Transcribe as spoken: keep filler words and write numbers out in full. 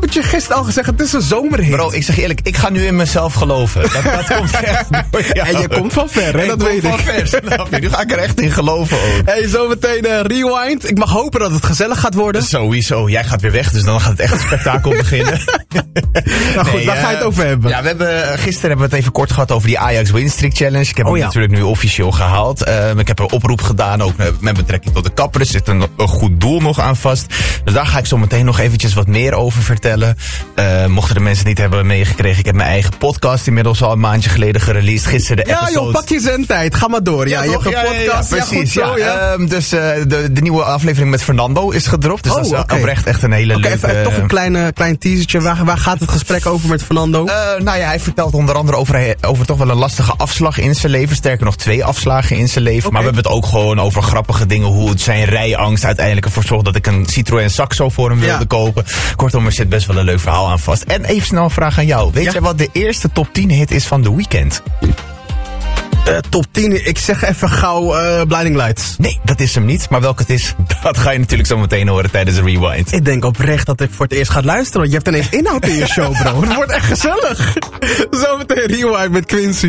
het je gisteren al gezegd, het is een zomerhit. Bro, ik zeg je eerlijk, ik ga nu in mezelf geloven. Dat, dat komt echt door jou. En je komt van ver, hè? Ik Dat kom weet van ik. ver, snap je? Nu ga ik er echt in geloven ook. Hey, zometeen uh, Rewind. Ik mag hopen dat het gezellig gaat worden. Sowieso, jij gaat weer weg, dus dan gaat het echt een spektakel beginnen. Nou goed, Nee, daar ga je het uh, over hebben. Ja, we hebben, gisteren hebben we het even kort gehad over die Ajax Winstreak Challenge. Ik heb Oh, hem ja. natuurlijk nu officieel gehaald. Uh, ik heb een oproep gedaan, ook met betrekking tot de kapper. Er zit een, een goed doel nog aan vast. Dus daar ga ik zo meteen nog eventjes wat meer over vertellen. Uh, mochten de mensen het niet hebben meegekregen, ik heb mijn eigen podcast inmiddels al een maandje geleden gereleased. Gisteren de Ja episode... joh, pak je zendtijd. Ga maar door. Ja, je toch? hebt een Ja, ja, ja, podcast. Ja, precies. goed zo, ja. ja. Um, dus uh, de, de nieuwe aflevering met Fernando is gedropt. Dus Oh, dat is oké. oprecht echt een hele Oké, leuke... even toch een kleine, klein teasertje. Waar, waar gaat het gesprek over met Fernando? Uh, nou ja, hij vertelt onder andere over, over toch wel een lastige afslag in zijn leven. Sterker nog, twee afslagen in zijn leven. Okay. Maar we hebben het ook gewoon over grappige dingen. Hoe het zijn rijangst uiteindelijk ervoor zorgde dat ik een Citroën Saxo voor hem wilde Ja. kopen. Kortom, er zit best wel een leuk verhaal aan vast. En even snel een vraag aan jou. Weet Ja. jij wat de eerste top tien hit is van The Weeknd? Uh, top tien, ik zeg even gauw uh, Blinding Lights. Nee, dat is hem niet. Maar welke het is, dat ga je natuurlijk zo meteen horen tijdens de Rewind. Ik denk oprecht dat ik voor het eerst ga luisteren. Want je hebt ineens inhoud in je show, bro. Het wordt echt gezellig. Zometeen Rewind met Quincy.